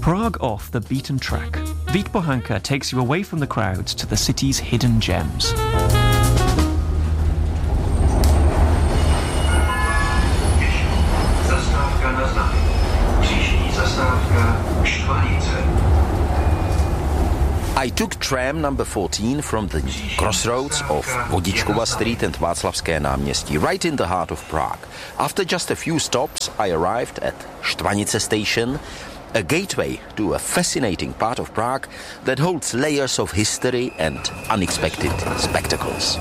Prague off the beaten track, Vít Bohanka takes you away from the crowds to the city's hidden gems. Zastávka na znamení. Příští zastávka Štvanice. I took tram number 14 from the crossroads of Vodičkova Street and Václavské náměstí, right in the heart of Prague. After just a few stops, I arrived at Štvanice station, a gateway to a fascinating part of Prague that holds layers of history and unexpected spectacles.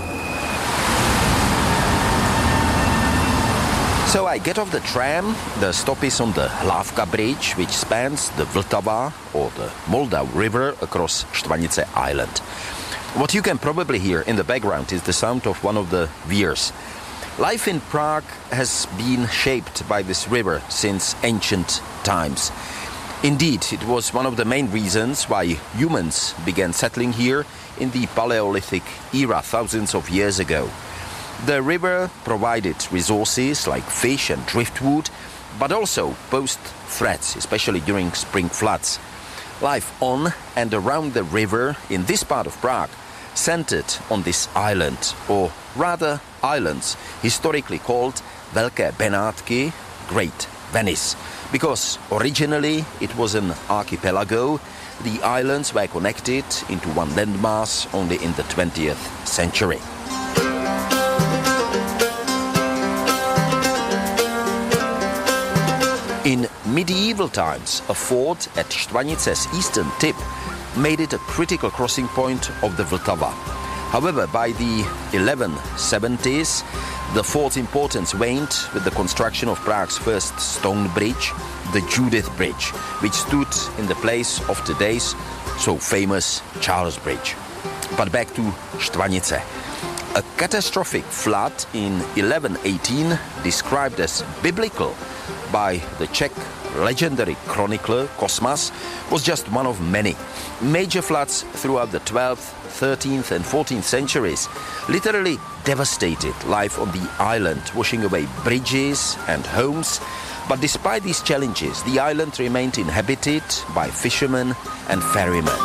So I get off the tram. The stop is on the Hlávka Bridge, which spans the Vltava or the Moldau River across Štvanice Island. What you can probably hear in the background is the sound of one of the weirs. Life in Prague has been shaped by this river since ancient times. Indeed, it was one of the main reasons why humans began settling here in the Paleolithic era thousands of years ago. The river provided resources like fish and driftwood, but also posed threats, especially during spring floods. Life on and around the river in this part of Prague centered on this island, or rather islands, historically called Velké Benátky, Great Venice, because originally it was an archipelago. The islands were connected into one landmass only in the 20th century. In medieval times, a ford at Štvanice's eastern tip made it a critical crossing point of the Vltava. However, by the 1170s, the fort's importance waned with the construction of Prague's first stone bridge, the Judith Bridge, which stood in the place of today's so famous Charles Bridge. But back to Štvanice. A catastrophic flood in 1118, described as biblical by the Czech legendary chronicler Cosmas, was just one of many. Major floods throughout the 12th, 13th and 14th centuries literally devastated life on the island, washing away bridges and homes. But despite these challenges, the island remained inhabited by fishermen and ferrymen.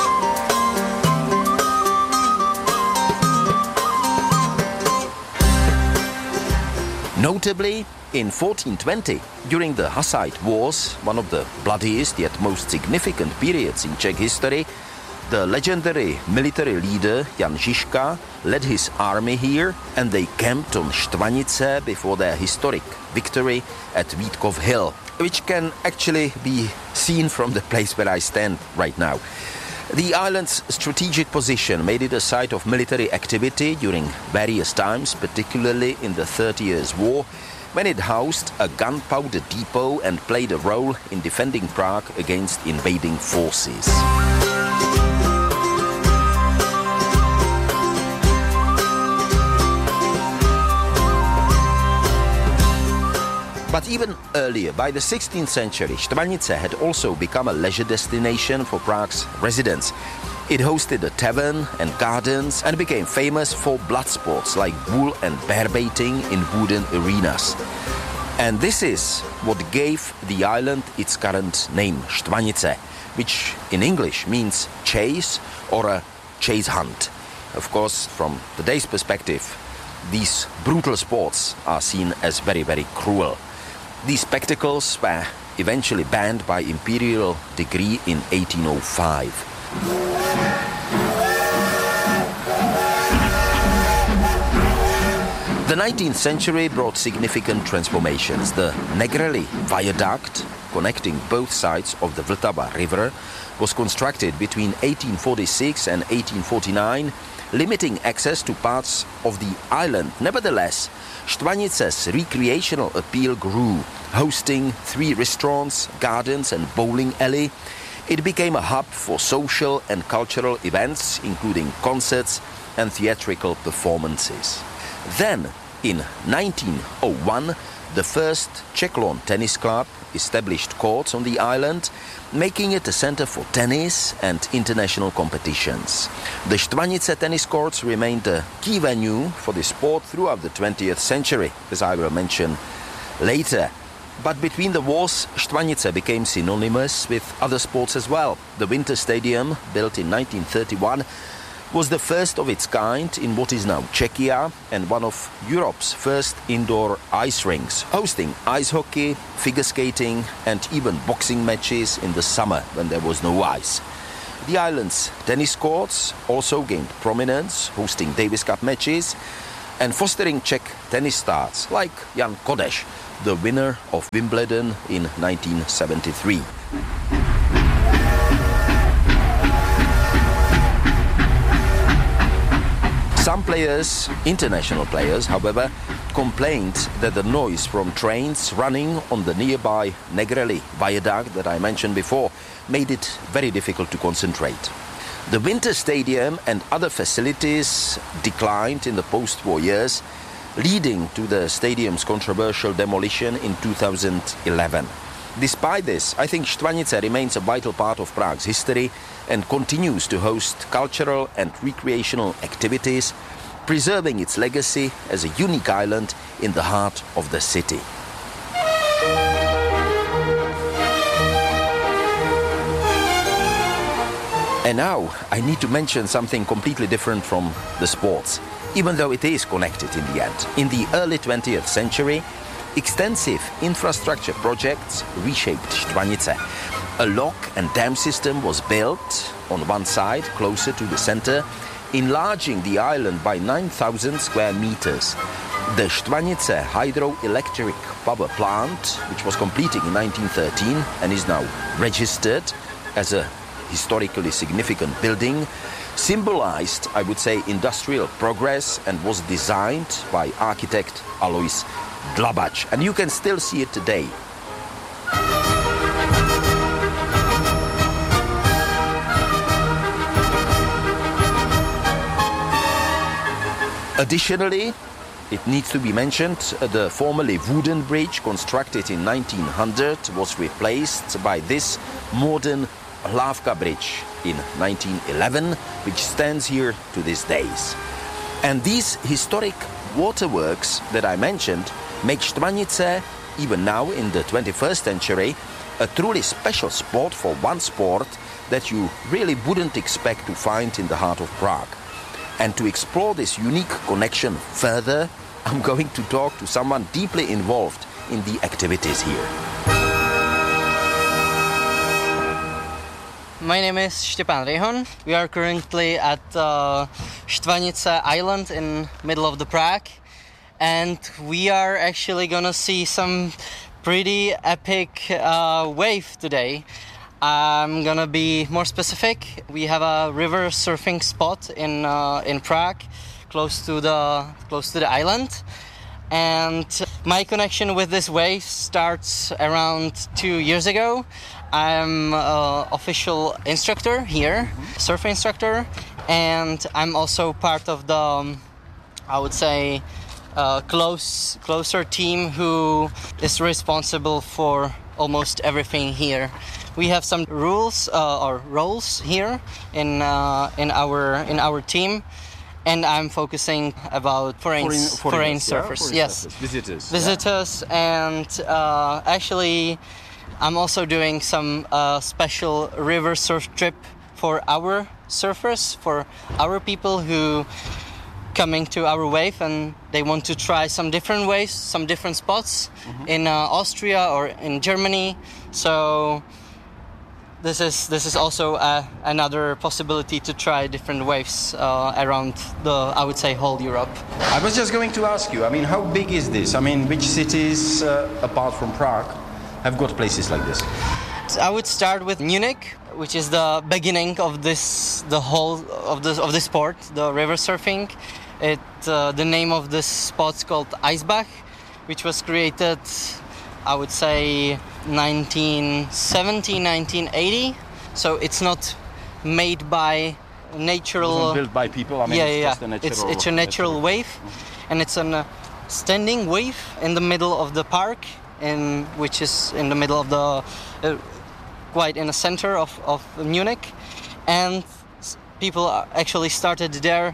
Notably, in 1420, during the Hussite Wars, one of the bloodiest yet most significant periods in Czech history, the legendary military leader Jan Žižka led his army here, and they camped on Štvanice before their historic victory at Vítkov Hill, which can actually be seen from the place where I stand right now. The island's strategic position made it a site of military activity during various times, particularly in the 30 Years' War, when it housed a gunpowder depot and played a role in defending Prague against invading forces. But even earlier, by the 16th century, Štvanice had also become a leisure destination for Prague's residents. It hosted a tavern and gardens and became famous for blood sports like bull and bear baiting in wooden arenas. And this is what gave the island its current name, Štvanice, which in English means chase or a chase hunt. Of course, from today's perspective, these brutal sports are seen as very, very cruel. These spectacles were eventually banned by imperial decree in 1805. The 19th century brought significant transformations. The Negrelli Viaduct, connecting both sides of the Vltava River, was constructed between 1846 and 1849, limiting access to parts of the island. Nevertheless, Štvanice's recreational appeal grew, hosting 3 restaurants, gardens and bowling alley. It became a hub for social and cultural events, including concerts and theatrical performances. Then, in 1901, the first Czech lawn tennis club established courts on the island, making it a center for tennis and international competitions. The Štvanice tennis courts remained a key venue for the sport throughout the 20th century, as I will mention later. But between the wars, Štvanice became synonymous with other sports as well. The Winter Stadium, built in 1931, was the first of its kind in what is now Czechia and one of Europe's first indoor ice rinks, hosting ice hockey, figure skating and even boxing matches in the summer when there was no ice. The island's tennis courts also gained prominence, hosting Davis Cup matches and fostering Czech tennis stars like Jan Kodeš, the winner of Wimbledon in 1973. Some players, international players, however, complained that the noise from trains running on the nearby Negrelli viaduct that I mentioned before made it very difficult to concentrate. The Winter Stadium and other facilities declined in the post-war years, leading to the stadium's controversial demolition in 2011. Despite this, I think Štvanice remains a vital part of Prague's history and continues to host cultural and recreational activities, preserving its legacy as a unique island in the heart of the city. And now I need to mention something completely different from the sports, even though it is connected in the end. In the early 20th century, extensive infrastructure projects reshaped Štvanice. A lock and dam system was built on one side, closer to the center, enlarging the island by 9,000 square meters. The Štvanice hydroelectric power plant, which was completed in 1913 and is now registered as a historically significant building, symbolized, I would say, industrial progress and was designed by architect Alois Dlabač. And you can still see it today. Additionally, it needs to be mentioned, the formerly wooden bridge constructed in 1900 was replaced by this modern Hlávka Bridge in 1911, which stands here to these days. And these historic waterworks that I mentioned make Štvanice, even now in the 21st century, a truly special spot for one sport that you really wouldn't expect to find in the heart of Prague. And to explore this unique connection further, I'm going to talk to someone deeply involved in the activities here. My name is Štěpán Rejhon. We are currently at Štvanice Island in middle of the Prague, and we are actually gonna see some pretty epic wave today. I'm gonna be more specific. We have a river surfing spot in Prague, close to the island, and my connection with this wave starts around 2 years ago. I'm an official instructor here, surf instructor, and I'm also part of the, I would say, closer team who is responsible for almost everything here. We have some rules or roles here in our team, and I'm focusing about foreign surfers. Yes, visitors, and actually, I'm also doing some special river surf trip for our surfers, for our people who coming to our wave and they want to try some different waves, some different spots in Austria or in Germany. So this is also another possibility to try different waves around I would say, whole Europe. I was just going to ask you, I mean, how big is this? I mean, which cities, apart from Prague, have got places like this? I would start with Munich, which is the beginning of the sport, the river surfing. The name of this spot's called Eisbach, which was created, I would say, 1970, 1980. So it's not made by natural. It wasn't built by people. I mean, it's just a natural. It's a natural wave, and it's a standing wave in the middle of the park, which is in the middle of the quite in the center of Munich, and people actually started there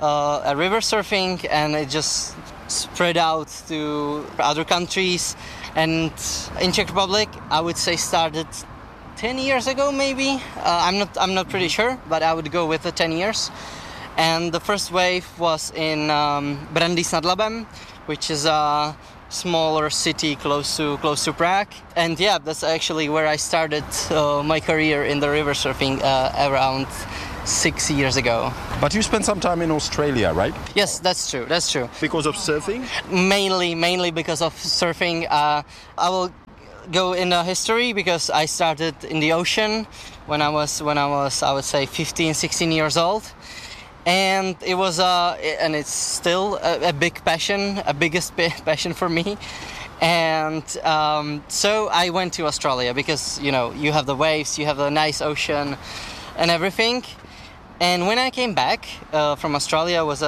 river surfing, and it just spread out to other countries, And in Czech Republic, I would say started 10 years ago, maybe. I'm not pretty sure, but I would go with the 10 years. And the first wave was in Brandýs nad Labem, which is a smaller city close to Prague. And yeah, that's actually where I started my career in the river surfing around 6 years ago. But you spent some time in Australia, right? Yes, that's true. Because of surfing? Mainly because of surfing. I will go in the history because I started in the ocean when I was I would say 15, 16 years old. And it was and it's still a big passion, biggest passion for me. And so I went to Australia because, you know, you have the waves, you have the nice ocean and everything. And when I came back from Australia, it was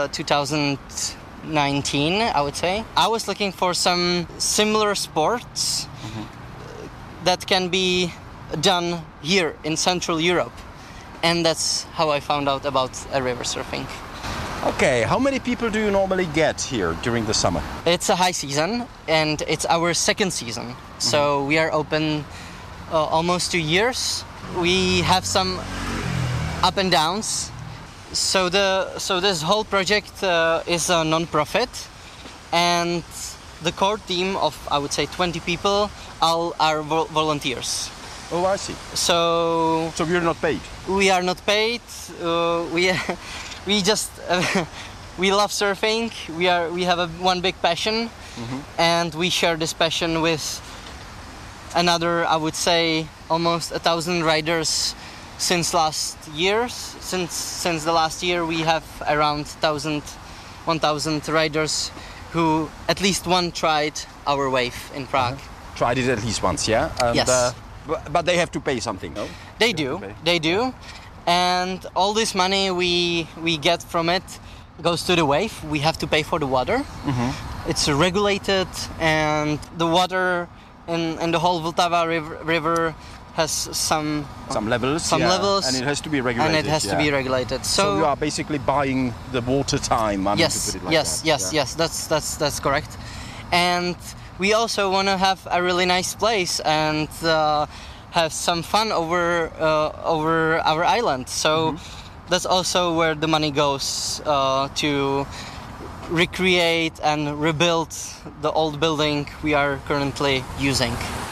2019, I would say. I was looking for some similar sports that can be done here in Central Europe. And that's how I found out about river surfing. Okay, how many people do you normally get here during the summer? It's a high season, and it's our second season. So we are open almost 2 years. We have some up and downs. So this whole project is a non-profit, and the core team of, I would say, 20 people all are volunteers. Oh, I see. So you're not paid? We are not paid. We just we love surfing. We have one big passion, and we share this passion with another, I would say, almost 1,000 riders since last year. Since the last year, we have around 1,000 riders who at least one tried our wave in Prague. Tried it at least once, yeah? And, yes. But they have to pay something, no? They do. And all this money we get from it goes to the wave. We have to pay for the water. It's regulated, and the water in the whole Vltava river has some levels. Levels. And it has to be regulated. So you are basically buying the water time, to put it like that. Yes, that's correct. And we also want to have a really nice place and have some fun over our island. So that's also where the money goes to recreate and rebuild the old building we are currently using.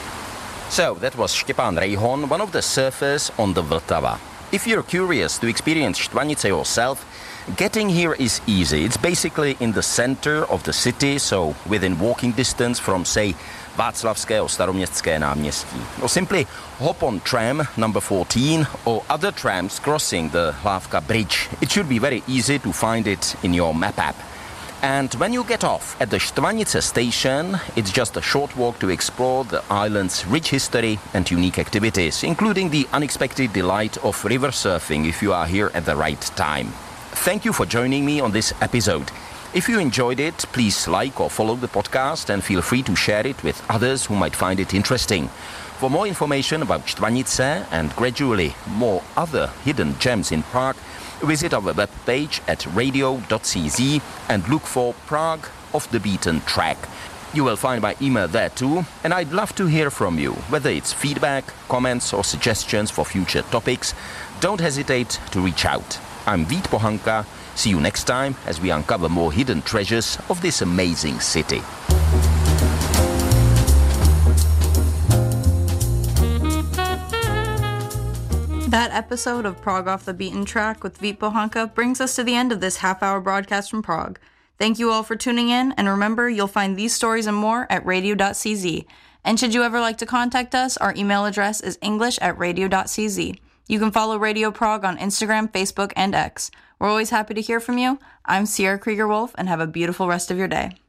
So that was Štěpán Rejhon, one of the surfers on the Vltava. If you're curious to experience Štvanice yourself, getting here is easy. It's basically in the center of the city, so within walking distance from, say, Václavské Staroměstské náměstí. Or simply hop on tram number 14 or other trams crossing the Hlávka Bridge. It should be very easy to find it in your map app. And when you get off at the Štvanice station, it's just a short walk to explore the island's rich history and unique activities, including the unexpected delight of river surfing if you are here at the right time. Thank you for joining me on this episode. If you enjoyed it, please like or follow the podcast and feel free to share it with others who might find it interesting. For more information about Štvanice and gradually more other hidden gems in Prague, visit our webpage at radio.cz and look for Prague Off the Beaten Track. You will find my email there too, and I'd love to hear from you, whether it's feedback, comments or suggestions for future topics. Don't hesitate to reach out. I'm Vít Pohanka. See you next time as we uncover more hidden treasures of this amazing city. That episode of Prague Off the Beaten Track with Vít Pohanka brings us to the end of this half-hour broadcast from Prague. Thank you all for tuning in, and remember, you'll find these stories and more at radio.cz. And should you ever like to contact us, our email address is english@radio.cz. You can follow Radio Prague on Instagram, Facebook, and X. We're always happy to hear from you. I'm Sierra Krieger-Wolf, and have a beautiful rest of your day.